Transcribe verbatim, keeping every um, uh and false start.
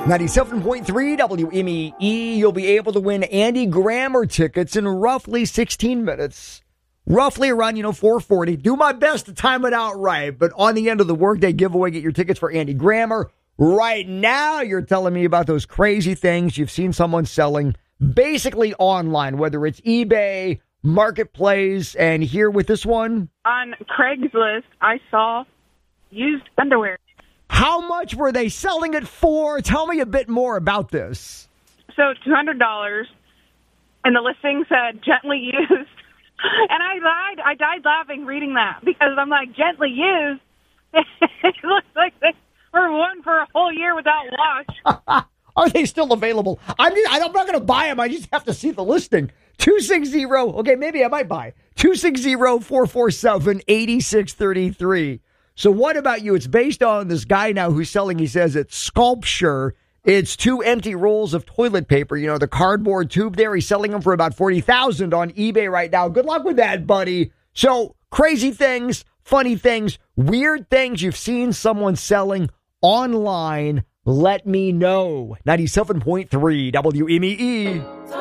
ninety-seven point three W M E E. You'll be able to win Andy Grammer tickets in roughly sixteen minutes. Roughly around, you know, four forty. Do my best to time it out right. But on the end of the workday giveaway, get your tickets for Andy Grammer. Right now, you're telling me about those crazy things you've seen someone selling basically online, whether it's eBay, Marketplace, and here with this one. On Craigslist, I saw used underwear. How much were they selling it for? Tell me a bit more about this. So two hundred dollars, and the listing said gently used. And I died, I died laughing reading that because I'm like, gently used? It looks like they were one for a whole year without wash. Are they still available? I'm, just, I'm not going to buy them. I just have to see the listing. two six zero, okay, maybe I might buy. two six zero, four four seven, eight six three three. So what about you? It's based on this guy now who's selling, he says it's sculpture. It's two empty rolls of toilet paper, you know, the cardboard tube there. He's selling them for about forty thousand dollars on eBay right now. Good luck with that, buddy. So crazy things, funny things, weird things you've seen someone selling online. Let me know. ninety-seven point three W M E E.